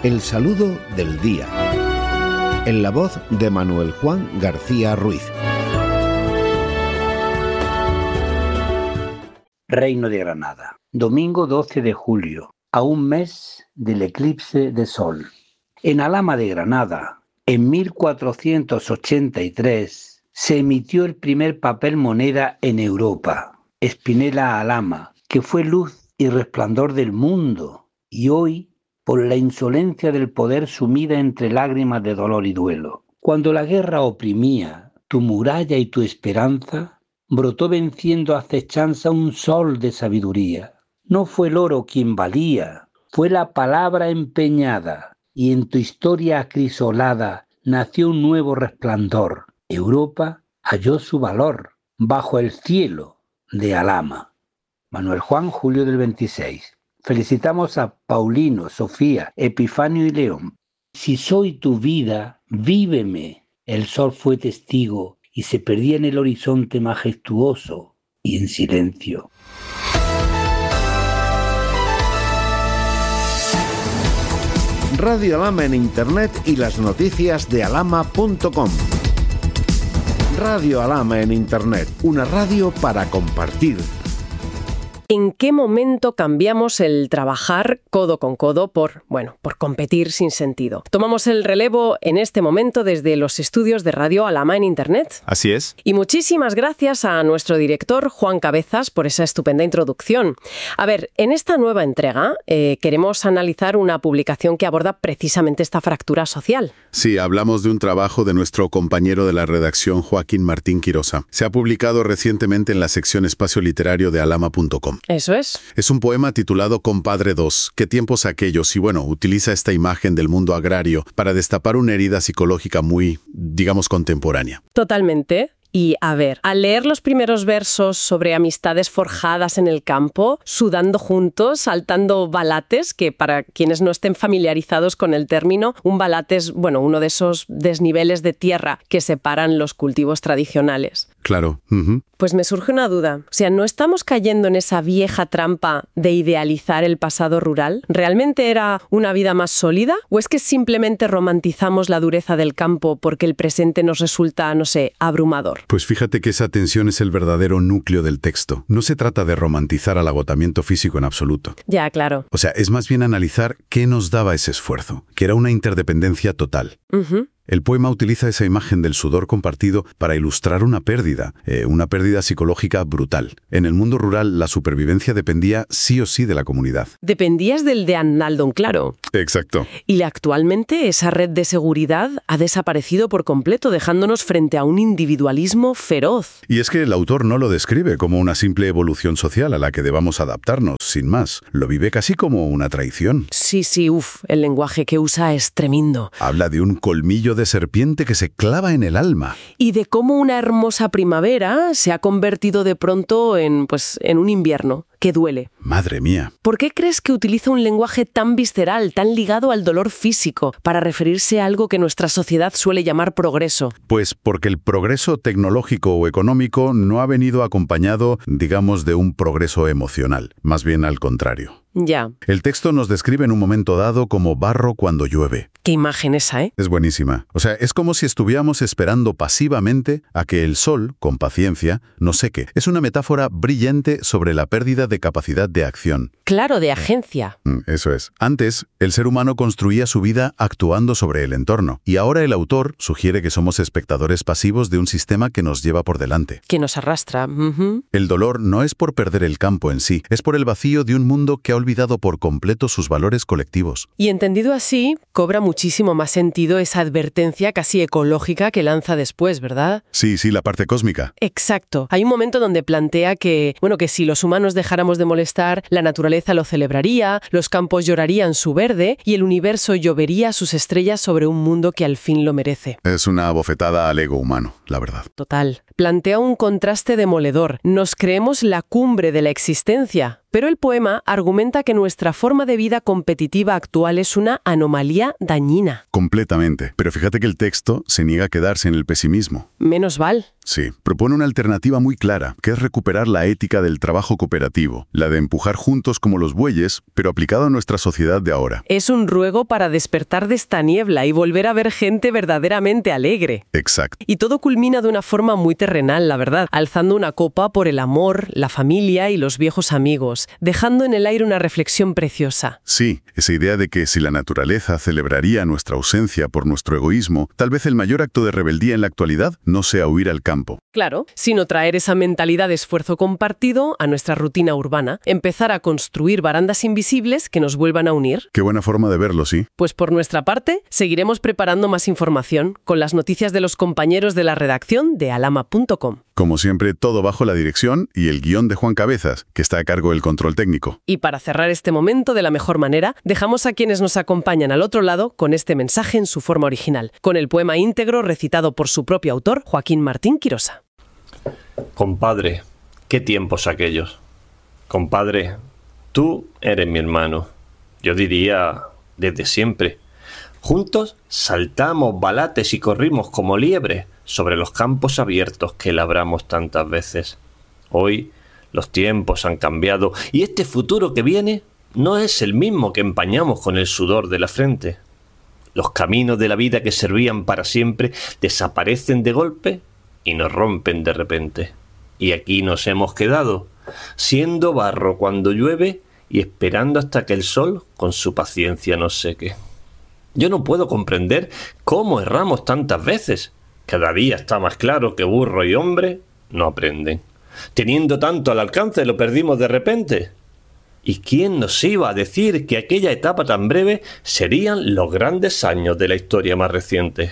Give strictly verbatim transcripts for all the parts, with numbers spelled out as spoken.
El saludo del día. En la voz de Manuel Juan García Ruiz. Reino de Granada. Domingo doce de julio, a un mes del eclipse de sol. En Alhama de Granada, en mil cuatrocientos ochenta y tres, se emitió el primer papel moneda en Europa, Spinella Alhama, que fue luz y resplandor del mundo, y hoy, por la insolencia del poder sumida entre lágrimas de dolor y duelo. Cuando la guerra oprimía tu muralla y tu esperanza, brotó venciendo acechanza un sol de sabiduría. No fue el oro quien valía, fue la palabra empeñada, y en tu historia acrisolada nació un nuevo resplandor. Europa halló su valor bajo el cielo de Alhama. Manuel Juan, julio del veintiséis. Felicitamos a Paulino, Sofía, Epifanio y León. Si soy tu vida, víveme. El sol fue testigo y se perdía en el horizonte majestuoso y en silencio. Radio Alhama en Internet y las noticias de alhama punto com. Radio Alhama en Internet, una radio para compartir. ¿En qué momento cambiamos el trabajar codo con codo por, bueno, por competir sin sentido? Tomamos el relevo en este momento desde los estudios de Radio Alhama en Internet. Así es. Y muchísimas gracias a nuestro director, Juan Cabezas, por esa estupenda introducción. A ver, en esta nueva entrega eh, queremos analizar una publicación que aborda precisamente esta fractura social. Sí, hablamos de un trabajo de nuestro compañero de la redacción, Joaquín Martín Quirosa. Se ha publicado recientemente en la sección Espacio Literario de alhama punto com. Eso es. Es un poema titulado Compadre dos, ¿qué tiempos aquellos? Y bueno, utiliza esta imagen del mundo agrario para destapar una herida psicológica muy, digamos, contemporánea. Totalmente. Y a ver, al leer los primeros versos sobre amistades forjadas en el campo, sudando juntos, saltando balates, que para quienes no estén familiarizados con el término, un balate es, bueno, uno de esos desniveles de tierra que separan los cultivos tradicionales. Claro. Uh-huh. Pues me surge una duda. O sea, ¿no estamos cayendo en esa vieja trampa de idealizar el pasado rural? ¿Realmente era una vida más sólida? ¿O es que simplemente romantizamos la dureza del campo porque el presente nos resulta, no sé, abrumador? Pues fíjate que esa tensión es el verdadero núcleo del texto. No se trata de romantizar al agotamiento físico en absoluto. Ya, claro. O sea, es más bien analizar qué nos daba ese esfuerzo, que era una interdependencia total. Uh-huh. El poema utiliza esa imagen del sudor compartido para ilustrar una pérdida, eh, una pérdida psicológica brutal. En el mundo rural, la supervivencia dependía sí o sí de la comunidad. Dependías del de Arnaldo, claro. Exacto. Y actualmente esa red de seguridad ha desaparecido por completo, dejándonos frente a un individualismo feroz. Y es que el autor no lo describe como una simple evolución social a la que debamos adaptarnos, sin más. Lo vive casi como una traición. Sí, sí, uff, el lenguaje que usa es tremendo. Habla de un colmillo de serpiente que se clava en el alma. Y de cómo una hermosa primavera se ha convertido de pronto en, pues, en un invierno que duele. Madre mía. ¿Por qué crees que utiliza un lenguaje tan visceral, tan ligado al dolor físico, para referirse a algo que nuestra sociedad suele llamar progreso? Pues porque el progreso tecnológico o económico no ha venido acompañado, digamos, de un progreso emocional. Más bien al contrario. Ya. El texto nos describe en un momento dado como barro cuando llueve. Qué imagen esa, ¿eh? Es buenísima. O sea, es como si estuviéramos esperando pasivamente a que el sol, con paciencia, nos seque. Es una metáfora brillante sobre la pérdida de capacidad de acción. Claro, de agencia. Eso es. Antes, el ser humano construía su vida actuando sobre el entorno. Y ahora el autor sugiere que somos espectadores pasivos de un sistema que nos lleva por delante. Que nos arrastra. Uh-huh. El dolor no es por perder el campo en sí, es por el vacío de un mundo que ha olvidado por completo sus valores colectivos. Y entendido así, cobra muchísimo más sentido esa advertencia casi ecológica que lanza después, ¿verdad? Sí, sí, la parte cósmica. Exacto. Hay un momento donde plantea que, bueno, que si los humanos dejáramos de molestar, la naturaleza lo celebraría, los campos llorarían su verde y el universo llovería sus estrellas sobre un mundo que al fin lo merece. Es una bofetada al ego humano, la verdad. Total. Plantea un contraste demoledor. Nos creemos la cumbre de la existencia, pero el poema argumenta que nuestra forma de vida competitiva actual es una anomalía dañina. Completamente. Pero fíjate que el texto se niega a quedarse en el pesimismo. Menos mal. Sí, propone una alternativa muy clara, que es recuperar la ética del trabajo cooperativo, la de empujar juntos como los bueyes, pero aplicado a nuestra sociedad de ahora. Es un ruego para despertar de esta niebla y volver a ver gente verdaderamente alegre. Exacto. Y todo culmina de una forma muy terrenal, la verdad, alzando una copa por el amor, la familia y los viejos amigos, dejando en el aire una reflexión preciosa. Sí, esa idea de que si la naturaleza celebraría nuestra ausencia por nuestro egoísmo, tal vez el mayor acto de rebeldía en la actualidad no sea huir al campo. Claro, sino traer esa mentalidad de esfuerzo compartido a nuestra rutina urbana, empezar a construir barandas invisibles que nos vuelvan a unir. Qué buena forma de verlo, sí. Pues por nuestra parte, seguiremos preparando más información con las noticias de los compañeros de la redacción de alama punto com. Como siempre, todo bajo la dirección y el guión de Juan Cabezas, que está a cargo del control técnico. Y para cerrar este momento de la mejor manera, dejamos a quienes nos acompañan al otro lado con este mensaje en su forma original, con el poema íntegro recitado por su propio autor, Joaquín Martín Quirosa. Compadre, qué tiempos aquellos. Compadre, tú eres mi hermano. Yo diría, desde siempre. Juntos saltamos balates y corrimos como liebres sobre los campos abiertos que labramos tantas veces. Hoy los tiempos han cambiado y este futuro que viene no es el mismo que empañamos con el sudor de la frente. Los caminos de la vida que servían para siempre desaparecen de golpe y nos rompen de repente. Y aquí nos hemos quedado, siendo barro cuando llueve y esperando hasta que el sol con su paciencia nos seque. Yo no puedo comprender cómo erramos tantas veces. Cada día está más claro que burro y hombre no aprenden. Teniendo tanto al alcance lo perdimos de repente. ¿Y quién nos iba a decir que aquella etapa tan breve serían los grandes años de la historia más reciente?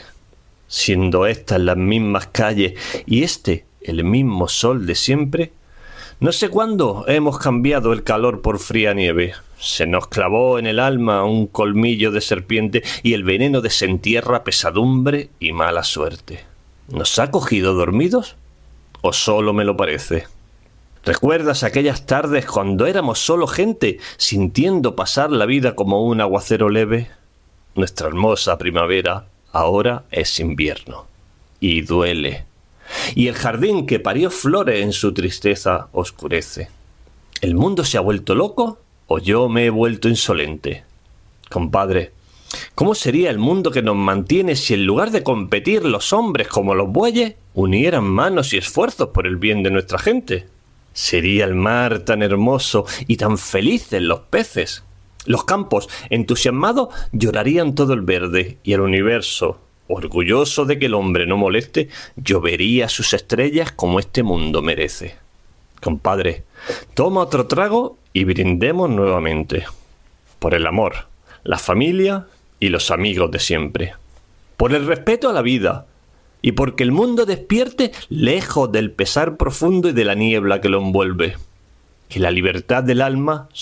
Siendo estas las mismas calles y este el mismo sol de siempre, no sé cuándo hemos cambiado el calor por fría nieve. Se nos clavó en el alma un colmillo de serpiente y el veneno desentierra pesadumbre y mala suerte. ¿Nos ha cogido dormidos? ¿O solo me lo parece? ¿Recuerdas aquellas tardes cuando éramos solo gente, sintiendo pasar la vida como un aguacero leve? Nuestra hermosa primavera ahora es invierno. Y duele. Y el jardín que parió flores en su tristeza oscurece. ¿El mundo se ha vuelto loco o yo me he vuelto insolente? Compadre, ¿cómo sería el mundo que nos mantiene si en lugar de competir los hombres como los bueyes, unieran manos y esfuerzos por el bien de nuestra gente? Sería el mar tan hermoso y tan felices los peces. Los campos, entusiasmados, llorarían todo el verde y el universo, orgulloso de que el hombre no moleste, llovería sus estrellas como este mundo merece. Compadre, toma otro trago y brindemos nuevamente. Por el amor, la familia y los amigos de siempre. Por el respeto a la vida y porque el mundo despierte lejos del pesar profundo y de la niebla que lo envuelve. Que la libertad del alma